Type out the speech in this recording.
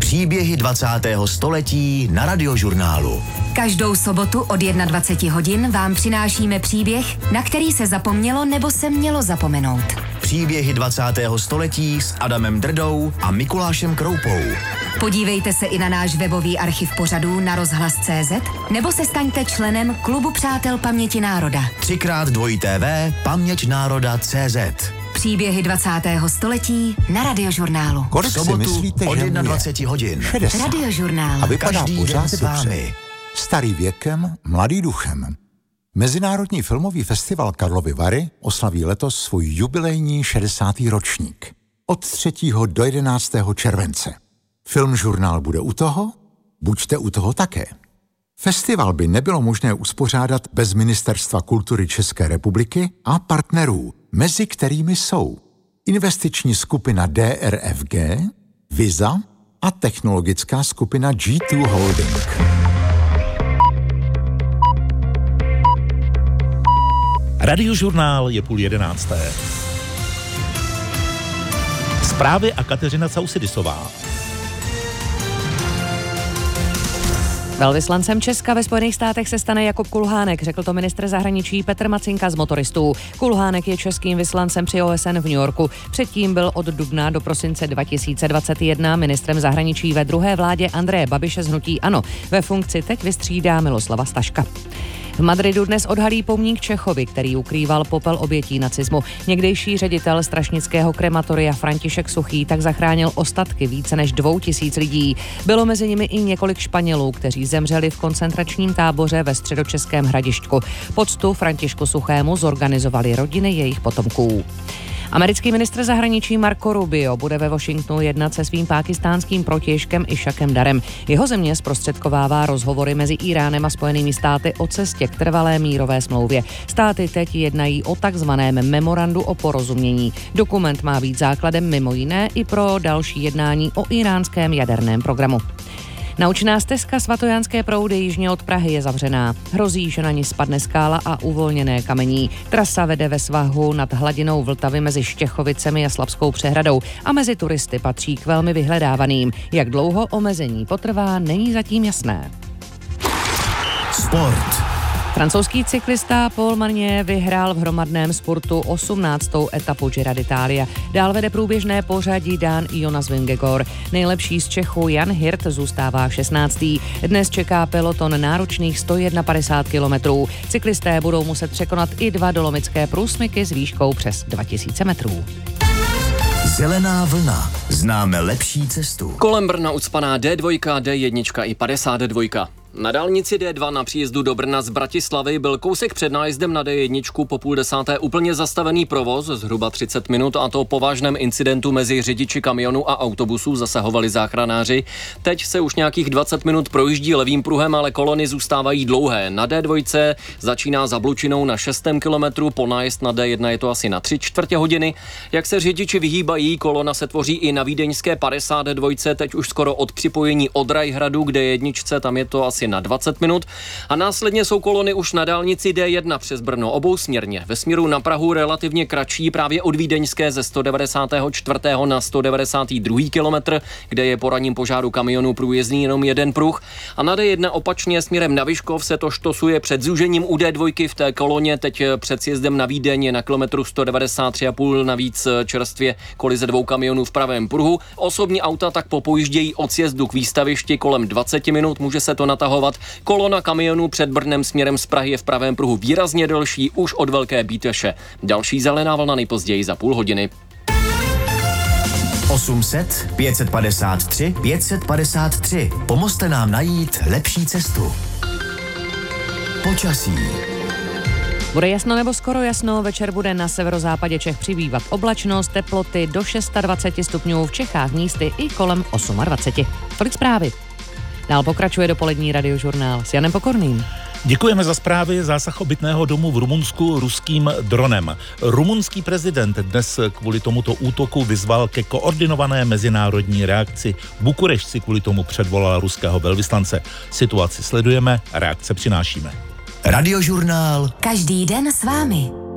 Příběhy 20. století na Radiožurnálu. Každou sobotu od 21 hodin vám přinášíme příběh, na který se zapomnělo nebo se mělo zapomenout. Příběhy 20. století s Adamem Drdou a Mikulášem Kroupou. Podívejte se i na náš webový archiv pořadů na rozhlas.cz nebo se staňte členem Klubu přátel paměti národa. 3x2 paměťnároda.cz. Příběhy 20. století na Radiožurnálu. Kolik si myslíte, od že 21 hodin. 60. Radiožurnál. A vypadá Každý pořád den s dobře. vámi. Starý věkem, mladý duchem. Mezinárodní filmový festival Karlovy Vary oslaví letos svůj jubilejní 60. ročník. Od 3. do 11. července. Filmžurnál bude u toho? Buďte u toho také. Festival by nebylo možné uspořádat bez Ministerstva kultury České republiky a partnerů, mezi kterými jsou investiční skupina DRFG, Visa a technologická skupina G2 Holding. Radiožurnál je 10:30. Zprávy a Kateřina Sausidisová. Velvyslancem Česka ve Spojených státech se stane Jakub Kulhánek, řekl to ministr zahraničí Petr Macinka z Motoristů. Kulhánek je českým vyslancem při OSN v New Yorku. Předtím byl od dubna do prosince 2021 ministrem zahraničí ve druhé vládě Andreje Babiše z hnutí ANO. Ve funkci teď vystřídá Miloslava Staška. V Madridu dnes odhalí pomník Čechovi, který ukrýval popel obětí nacismu. Někdejší ředitel strašnického krematoria František Suchý tak zachránil ostatky více než 2000 lidí. Bylo mezi nimi i několik Španělů, kteří zemřeli v koncentračním táboře ve Středočeském Hradišťku. Poctu Františku Suchému zorganizovali rodiny jejich potomků. Americký ministr zahraničí Marco Rubio bude ve Washingtonu jednat se svým pákistánským protějškem Ishakem Darem. Jeho země zprostředkovává rozhovory mezi Íránem a Spojenými státy o cestě k trvalé mírové smlouvě. Státy teď jednají o takzvaném memorandu o porozumění. Dokument má být základem mimo jiné i pro další jednání o íránském jaderném programu. Naučná stezka Svatojánské proudy jižně od Prahy je zavřená. Hrozí, že na ní spadne skála a uvolněné kamení. Trasa vede ve svahu nad hladinou Vltavy mezi Štěchovicemi a Slabskou přehradou a mezi turisty patří k velmi vyhledávaným. Jak dlouho omezení potrvá, není zatím jasné. Sport. Francouzský cyklista Paul Marnier vyhrál v hromadném spurtu 18. etapu Gira d'Italia. Dál vede průběžné pořadí Dán Jonas Vingegaard. Nejlepší z Čechů Jan Hirt zůstává 16. Dnes čeká peloton náročných 151 kilometrů. Cyklisté budou muset překonat i 2 dolomické průsmyky s výškou přes 2000 metrů. Zelená vlna. Známe lepší cestu. Kolem Brna ucpaná D2, D1 i 52. Na dálnici D2 na příjezdu do Brna z Bratislavy byl kousek před nájezdem na D1 po 9:30 úplně zastavený provoz, zhruba 30 minut, a to po vážném incidentu mezi řidiči kamionu a autobusů zasahovali záchranáři. Teď se už nějakých 20 minut projíždí levým pruhem, ale kolony zůstávají dlouhé. Na D2 začíná za Blučinou na 6. kilometru, po nájezd na D1 je to asi na 3/4 hodiny. Jak se řidiči vyhýbají, kolona se tvoří i na vídeňské 52, teď už skoro od připojení od Rajhradu k D1, tam je to asi na 20 minut a následně jsou kolony už na dálnici D1 přes Brno obousměrně. Ve směru na Prahu relativně kratší právě od vídeňské ze 194. na 192. kilometr, kde je po ranním požáru kamionu průjezdný jenom jeden pruh, a na D1 opačně směrem na Vyškov se to štosuje před zúžením u D2 v té koloně, teď před sjezdem na Vídeň je na kilometru 193,5 navíc čerstvě kolize 2 kamionů v pravém pruhu. Osobní auta tak popojíždějí od sjezdu k výstavišti kolem 20 minut, může se to natahovat. Kolona kamionů před Brnem směrem z Prahy je v pravém pruhu výrazně delší už od Velké Bíteše. Další zelená vlna nejpozději za půl hodiny. 800 553 553. Pomozte nám najít lepší cestu. Počasí. Bude jasno nebo skoro jasno, večer bude na severozápadě Čech přibývat oblačnost, teploty do 26 stupňů, v Čechách místy i kolem 28. Tolik zprávy. Dál pokračuje dopolední Radiožurnál s Janem Pokorným. Děkujeme za zprávy. Zásah obytného domu v Rumunsku ruským dronem. Rumunský prezident dnes kvůli tomuto útoku vyzval ke koordinované mezinárodní reakci. Bukurešť si kvůli tomu předvolal ruského velvyslance. Situaci sledujeme, reakce přinášíme. Radiožurnál. Každý den s vámi.